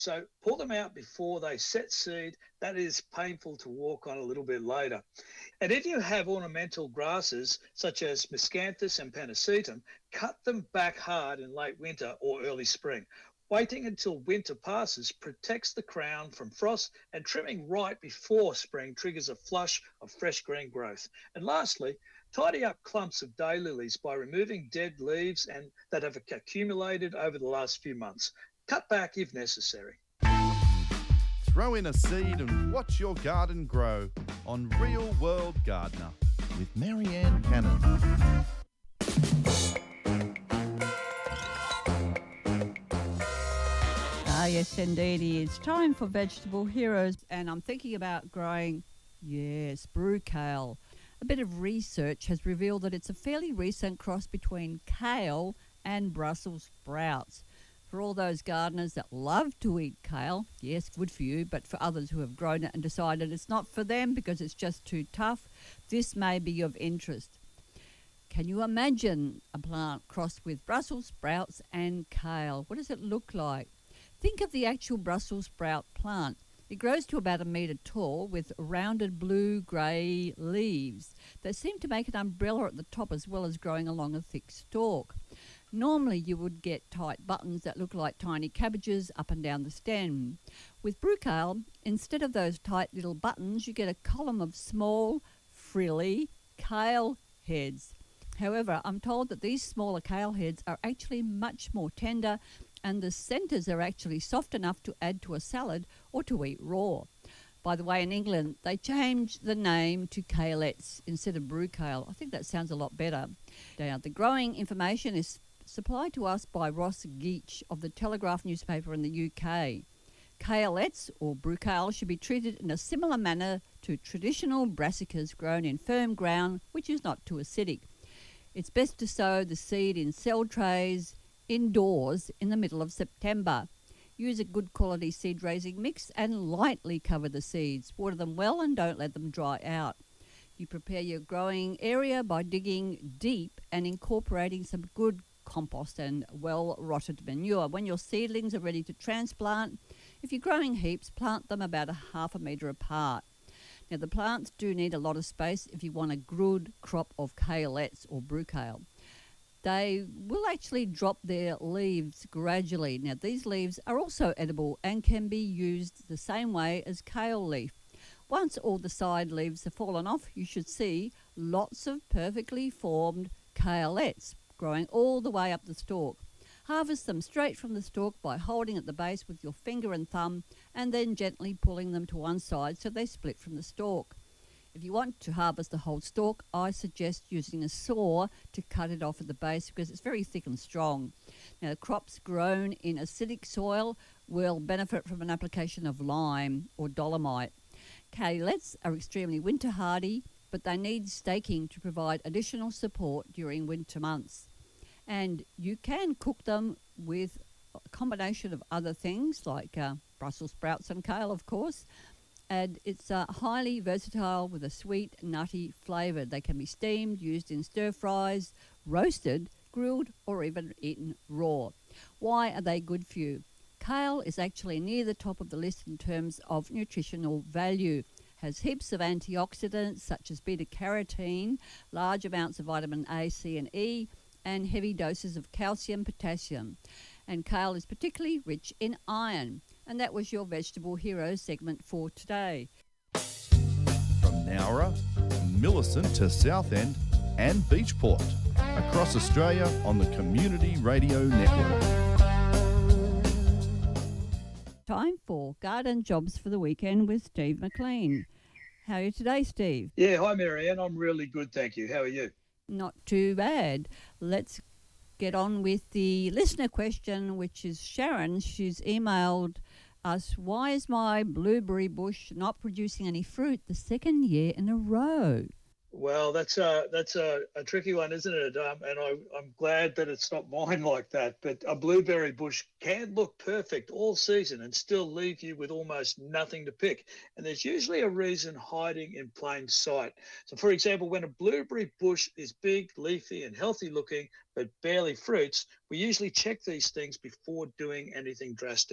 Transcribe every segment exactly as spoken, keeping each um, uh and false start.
So pull them out before they set seed. That is painful to walk on a little bit later. And if you have ornamental grasses such as Miscanthus and Pennisetum, cut them back hard in late winter or early spring. Waiting until winter passes protects the crown from frost, and trimming right before spring triggers a flush of fresh green growth. And lastly, tidy up clumps of daylilies by removing dead leaves and that have accumulated over the last few months. Cut back if necessary. Throw in a seed and watch your garden grow on Real World Gardener with Marianne Cannon. Ah, yes, indeed. It's time for Vegetable Heroes, and I'm thinking about growing, yes, brew kale. A bit of research has revealed that it's a fairly recent cross between kale and Brussels sprouts. For all those gardeners that love to eat kale, yes, good for you, but for others who have grown it and decided it's not for them because it's just too tough, this may be of interest. Can you imagine a plant crossed with Brussels sprouts and kale? What does it look like? Think of the actual Brussels sprout plant. It grows to about a metre tall with rounded blue-grey leaves that seem to make an umbrella at the top as well as growing along a thick stalk. Normally you would get tight buttons that look like tiny cabbages up and down the stem. With brew kale, instead of those tight little buttons, you get a column of small, frilly kale heads. However, I'm told that these smaller kale heads are actually much more tender, and the centres are actually soft enough to add to a salad or to eat raw. By the way, in England, they changed the name to kalettes instead of brew kale. I think that sounds a lot better. Now, the growing information is supplied to us by Ross Geach of the Telegraph newspaper in the U K. Kalettes, or brew kale, should be treated in a similar manner to traditional brassicas grown in firm ground, which is not too acidic. It's best to sow the seed in cell trays indoors in the middle of September. Use a good quality seed raising mix and lightly cover the seeds. Water them well and don't let them dry out. You prepare your growing area by digging deep and incorporating some good compost and well-rotted manure. When your seedlings are ready to transplant, if you're growing heaps, plant them about a half a metre apart. Now, the plants do need a lot of space if you want a good crop of kalettes or brew kale. They will actually drop their leaves gradually. Now, these leaves are also edible and can be used the same way as kale leaf. Once all the side leaves have fallen off, you should see lots of perfectly formed kalettes growing all the way up the stalk. Harvest them straight from the stalk by holding at the base with your finger and thumb and then gently pulling them to one side so they split from the stalk. If you want to harvest the whole stalk, I suggest using a saw to cut it off at the base because it's very thick and strong. Now, crops grown in acidic soil will benefit from an application of lime or dolomite. Kalettes are extremely winter hardy, but they need staking to provide additional support during winter months. And you can cook them with a combination of other things like uh, Brussels sprouts and kale, of course. And it's uh, highly versatile with a sweet, nutty flavour. They can be steamed, used in stir-fries, roasted, grilled, or even eaten raw. Why are they good for you? Kale is actually near the top of the list in terms of nutritional value. Has heaps of antioxidants such as beta-carotene, large amounts of vitamin A, C and E, and heavy doses of calcium, potassium. And kale is particularly rich in iron. And that was your Vegetable Hero segment for today. From Nowra, Millicent to Southend and Beachport. Across Australia on the Community Radio Network. Time for Garden Jobs for the Weekend with Steve McLean. How are you today, Steve? Yeah, hi Marianne, I'm really good, thank you. How are you? Not too bad. Let's get on with the listener question, which is Sharon. She's emailed us, why is my blueberry bush not producing any fruit the second year in a row? Well, that's a, that's a, a tricky one, isn't it? Um, and I, I'm glad that it's not mine like that. But a blueberry bush can look perfect all season and still leave you with almost nothing to pick. And there's usually a reason hiding in plain sight. So, for example, when a blueberry bush is big, leafy and healthy looking, but barely fruits, we usually check these things before doing anything drastic.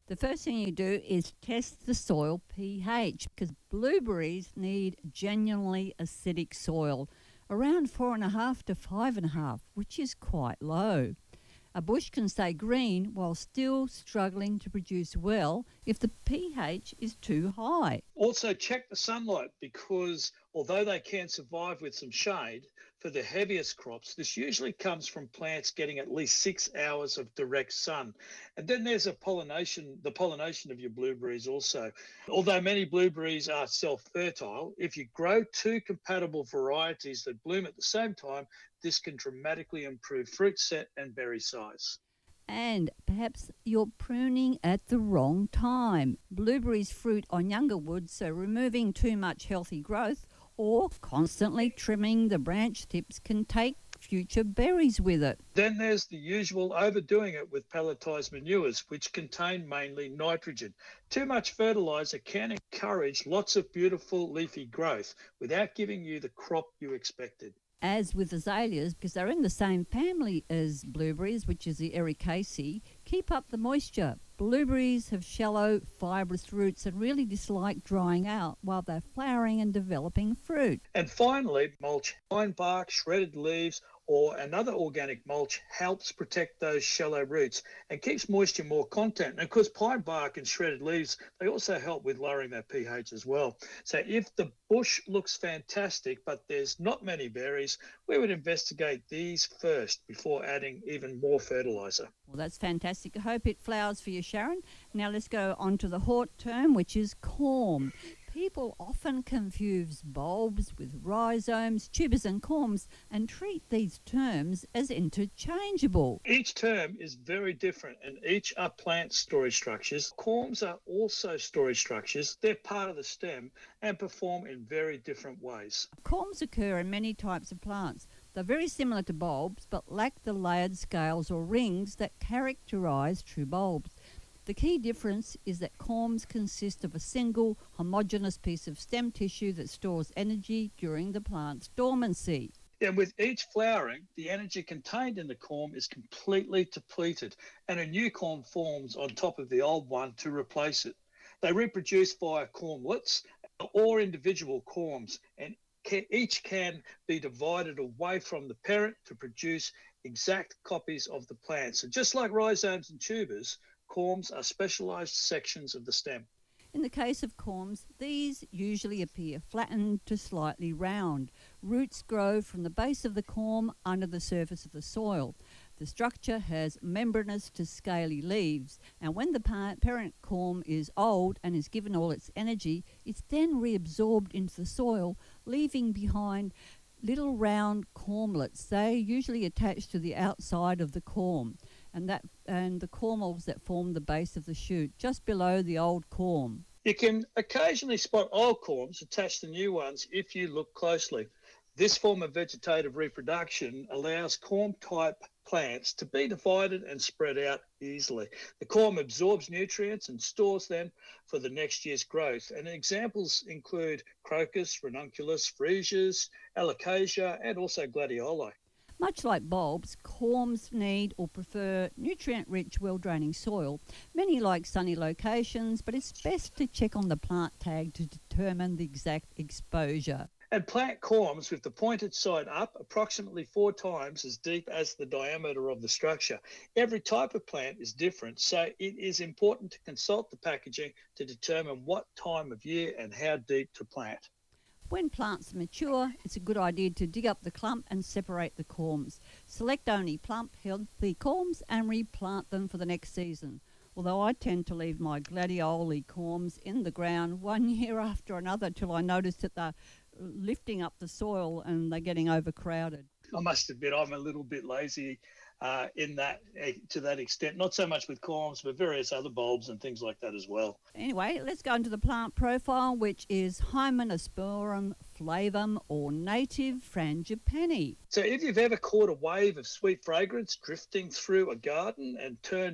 The first thing you do is test the soil pH because blueberries need genuinely acidic soil, around four and a half to five and a half, which is quite low. A bush can stay green while still struggling to produce well if the pH is too high. Also check the sunlight because although they can survive with some shade, for the heaviest crops, this usually comes from plants getting at least six hours of direct sun. And then there's a pollination, the pollination of your blueberries also. Although many blueberries are self-fertile, if you grow two compatible varieties that bloom at the same time, this can dramatically improve fruit set and berry size. And perhaps you're pruning at the wrong time. Blueberries fruit on younger wood, so removing too much healthy growth or constantly trimming the branch tips can take future berries with it. Then there's the usual overdoing it with pelletized manures, which contain mainly nitrogen. Too much fertilizer can encourage lots of beautiful leafy growth without giving you the crop you expected. As with azaleas, because they're in the same family as blueberries, which is the Ericaceae, keep up the moisture. Blueberries have shallow, fibrous roots and really dislike drying out while they're flowering and developing fruit. And finally, mulch pine bark, shredded leaves, or another organic mulch helps protect those shallow roots and keeps moisture more content. And of course, pine bark and shredded leaves, they also help with lowering that pH as well. So if the bush looks fantastic, but there's not many berries, we would investigate these first before adding even more fertilizer. Well, that's fantastic. I hope it flowers for you, Sharon. Now let's go on to the hort term, which is corm. People often confuse bulbs with rhizomes, tubers and corms and treat these terms as interchangeable. Each term is very different and each are plant storage structures. Corms are also storage structures. They're part of the stem and perform in very different ways. Corms occur in many types of plants. They're very similar to bulbs but lack the layered scales or rings that characterise true bulbs. The key difference is that corms consist of a single homogeneous piece of stem tissue that stores energy during the plant's dormancy. And with each flowering, the energy contained in the corm is completely depleted and a new corm forms on top of the old one to replace it. They reproduce via cormlets or individual corms, and each can be divided away from the parent to produce exact copies of the plant. So just like rhizomes and tubers, corms are specialised sections of the stem. In the case of corms, these usually appear flattened to slightly round. Roots grow from the base of the corm under the surface of the soil. The structure has membranous to scaly leaves, and when the parent corm is old and is given all its energy, it's then reabsorbed into the soil, leaving behind little round cormlets. They usually attach to the outside of the corm, and that and the cormels that form the base of the shoot, just below the old corm. You can occasionally spot old corms attached to new ones if you look closely. This form of vegetative reproduction allows corm-type plants to be divided and spread out easily. The corm absorbs nutrients and stores them for the next year's growth. And examples include crocus, ranunculus, freesias, alocasia, and also gladioli. Much like bulbs, corms need or prefer nutrient-rich, well-draining soil. Many like sunny locations, but it's best to check on the plant tag to determine the exact exposure. And plant corms with the pointed side up approximately four times as deep as the diameter of the structure. Every type of plant is different, so it is important to consult the packaging to determine what time of year and how deep to plant. When plants mature, it's a good idea to dig up the clump and separate the corms. Select only plump, healthy corms and replant them for the next season. Although I tend to leave my gladioli corms in the ground one year after another till I notice that they're lifting up the soil and they're getting overcrowded. I must admit I'm a little bit lazy uh, in that uh, to that extent, not so much with corms, but various other bulbs and things like that as well. Anyway, let's go into the plant profile, which is Hymenospermum flavum or native frangipani. So if you've ever caught a wave of sweet fragrance drifting through a garden and turned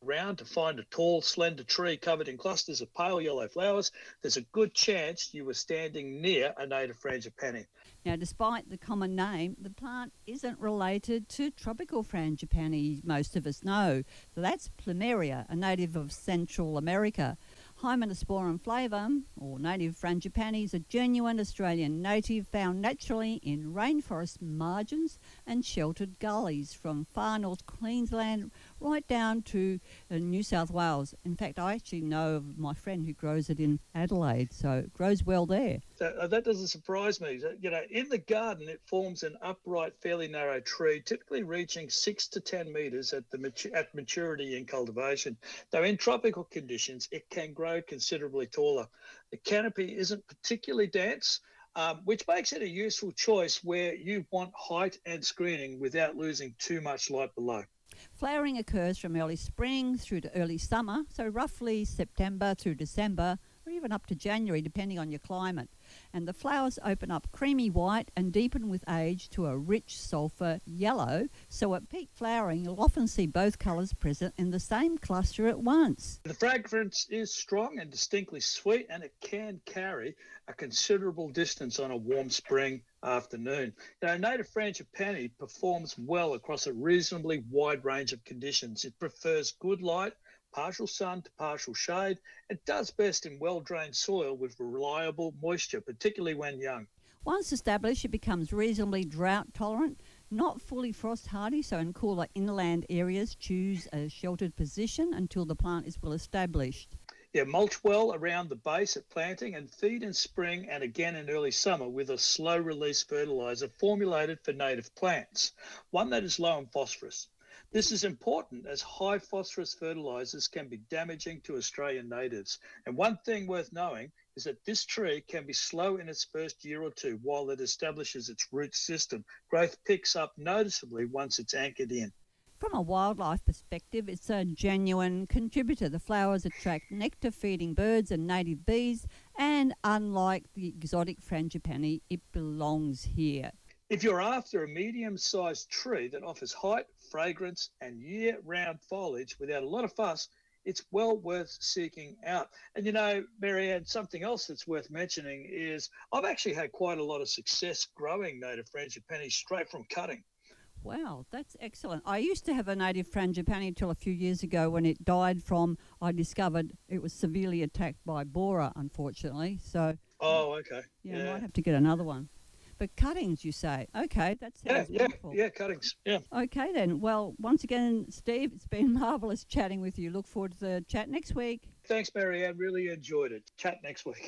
around to find a tall, slender tree covered in clusters of pale yellow flowers, there's a good chance you were standing near a native frangipani. Now, despite the common name, the plant isn't related to tropical frangipani most of us know. So that's Plumeria, a native of Central America. Hymenasporum flavum, or native frangipani, is a genuine Australian native found naturally in rainforest margins and sheltered gullies from far north Queensland right down to uh, New South Wales. In fact, I actually know of my friend who grows it in Adelaide, so it grows well there. So, uh, that doesn't surprise me. You know, in the garden, it forms an upright, fairly narrow tree, typically reaching six to ten metres at the matu- at maturity in cultivation. Though in tropical conditions, it can grow considerably taller. The canopy isn't particularly dense, um, which makes it a useful choice where you want height and screening without losing too much light below. Flowering occurs from early spring through to early summer, so roughly September through December, or even up to January, depending on your climate. And the flowers open up creamy white and deepen with age to a rich sulphur yellow, so at peak flowering you'll often see both colours present in the same cluster at once. The fragrance is strong and distinctly sweet, and it can carry a considerable distance on a warm spring afternoon. You know, native frangipani performs well across a reasonably wide range of conditions. It prefers good light, partial sun to partial shade. It does best in well-drained soil with reliable moisture, particularly when young. Once established, it becomes reasonably drought tolerant, not fully frost hardy, so in cooler inland areas choose a sheltered position until the plant is well established. Yeah, mulch well around the base at planting and feed in spring and again in early summer with a slow-release fertiliser formulated for native plants, one that is low in phosphorus. This is important as high phosphorus fertilisers can be damaging to Australian natives. And one thing worth knowing is that this tree can be slow in its first year or two while it establishes its root system. Growth picks up noticeably once it's anchored in. From a wildlife perspective, it's a genuine contributor. The flowers attract nectar-feeding birds and native bees, and unlike the exotic frangipani, it belongs here. If you're after a medium-sized tree that offers height, fragrance, and year-round foliage without a lot of fuss, it's well worth seeking out. And, you know, Marianne, something else that's worth mentioning is I've actually had quite a lot of success growing native frangipani straight from cutting. Wow, that's excellent. I used to have a native frangipani until a few years ago when it died from, I discovered it was severely attacked by borer, unfortunately. So, oh, okay. Yeah, yeah. I might have to get another one. But cuttings, you say? Okay, that sounds yeah, wonderful. Yeah, yeah, cuttings, yeah. Okay then. Well, once again, Steve, it's been marvellous chatting with you. Look forward to the chat next week. Thanks, Marianne. Really enjoyed it. Chat next week.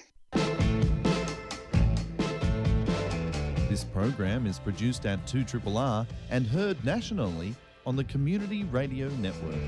This program is produced at two R R R and heard nationally on the Community Radio Network.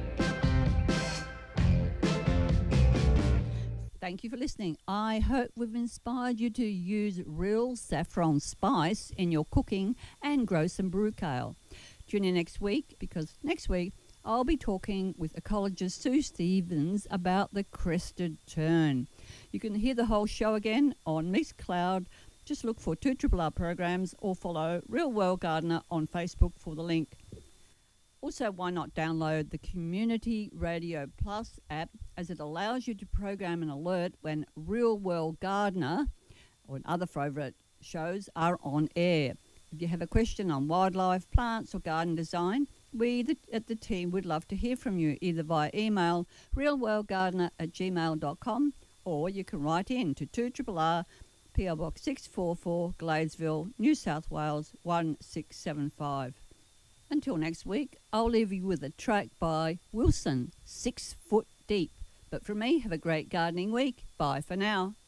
Thank you for listening. I hope we've inspired you to use real saffron spice in your cooking and grow some brew kale. Tune in next week because next week I'll be talking with ecologist Sue Stevens about the crested tern. You can hear the whole show again on Mixcloud. Just look for two R R R programs or follow Real World Gardener on Facebook for the link. Also, why not download the Community Radio Plus app, as it allows you to program an alert when Real World Gardener or other favourite shows are on air. If you have a question on wildlife, plants or garden design, we the, at the team would love to hear from you, either via email realworldgardener at gmail dot com, or you can write in to two R R R, P O Box six four four, Gladesville, New South Wales one six seven five. Until next week, I'll leave you with a track by Wilson, Six Foot Deep. But for me, have a great gardening week. Bye for now.